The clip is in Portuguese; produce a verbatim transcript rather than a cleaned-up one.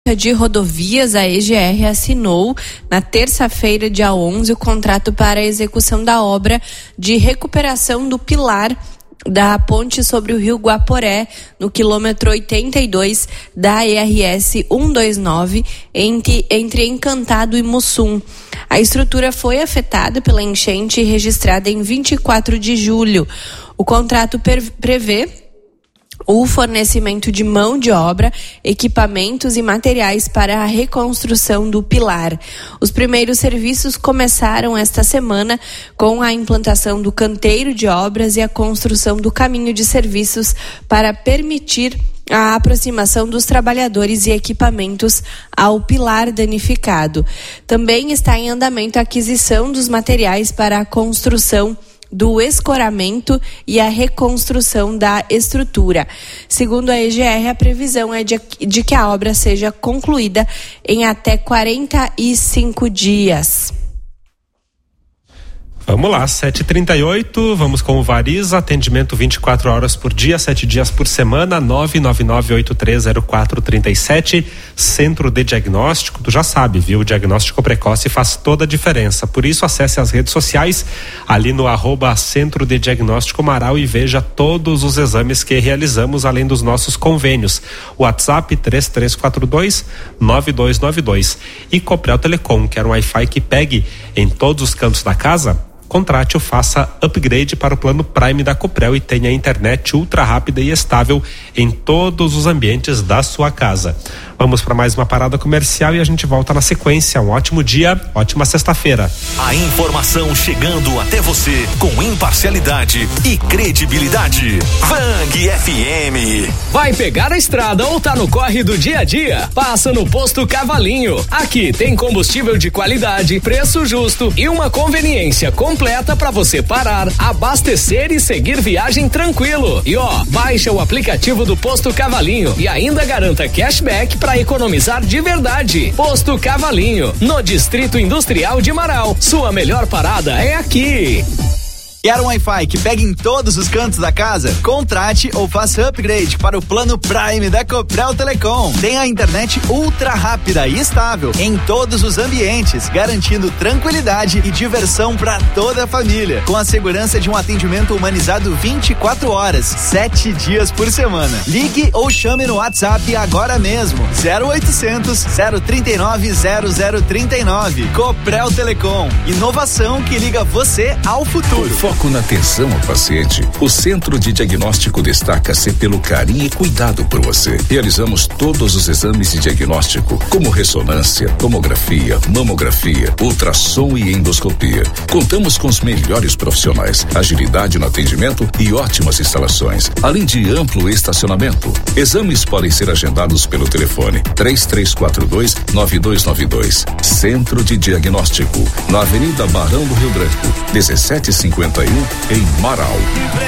de Rodovias, a E G R, assinou na terça-feira, dia onze, o contrato para a execução da obra de recuperação do pilar da ponte sobre o rio Guaporé, no quilômetro oitenta e dois da E R S cento e vinte e nove, entre, entre Encantado e Mussum. A estrutura foi afetada pela enchente registrada em vinte e quatro de julho. O contrato per- prevê o fornecimento de mão de obra, equipamentos e materiais para a reconstrução do pilar. Os primeiros serviços começaram esta semana com a implantação do canteiro de obras e a construção do caminho de serviços para permitir a aproximação dos trabalhadores e equipamentos ao pilar danificado. Também está em andamento a aquisição dos materiais para a construção do escoramento e a reconstrução da estrutura. Segundo a E G R, a previsão é de, de que a obra seja concluída em até quarenta e cinco dias. Vamos lá, sete e trinta e oito, vamos com o Variza, atendimento vinte e quatro horas por dia, sete dias por semana, nove nove nove oito três zero quatro três sete, Centro de Diagnóstico, tu já sabe, viu? O diagnóstico precoce faz toda a diferença, por isso acesse as redes sociais, ali no arroba Centro de Diagnóstico Marau e veja todos os exames que realizamos, além dos nossos convênios. WhatsApp três três quatro dois nove dois nove dois e Coprel Telecom, que era um Wi-Fi que pegue em todos os cantos da casa. Contrate ou faça upgrade para o plano Prime da Coprel e tenha internet ultra rápida e estável em todos os ambientes da sua casa. Vamos para mais uma parada comercial e a gente volta na sequência. Um ótimo dia, ótima sexta-feira. A informação chegando até você com imparcialidade e credibilidade. Bang F M. Vai pegar a estrada ou tá no corre do dia a dia? Passa no Posto Cavalinho. Aqui tem combustível de qualidade, preço justo e uma conveniência completa para você parar, abastecer e seguir viagem tranquilo. E ó, baixa o aplicativo do Posto Cavalinho e ainda garanta cashback para economizar de verdade. Posto Cavalinho, no Distrito Industrial de Marau. Sua melhor parada é aqui. Quer um Wi-Fi que pegue em todos os cantos da casa? Contrate ou faça upgrade para o plano Prime da Coprel Telecom. Tem a internet ultra rápida e estável em todos os ambientes, garantindo tranquilidade e diversão para toda a família, com a segurança de um atendimento humanizado vinte e quatro horas, sete dias por semana. Ligue ou chame no WhatsApp agora mesmo. zero oitocentos, zero trinta e nove, zero zero trinta e nove. Coprel Telecom. Inovação que liga você ao futuro. Foco na atenção ao paciente, o Centro de Diagnóstico destaca-se pelo carinho e cuidado por você. Realizamos todos os exames de diagnóstico, como ressonância, tomografia, mamografia, ultrassom e endoscopia. Contamos com os melhores profissionais, agilidade no atendimento e ótimas instalações, além de amplo estacionamento. Exames podem ser agendados pelo telefone três três quatro dois nove dois nove dois. Centro de Diagnóstico, na Avenida Barão do Rio Branco, dezessete cinquenta e um, em Marau.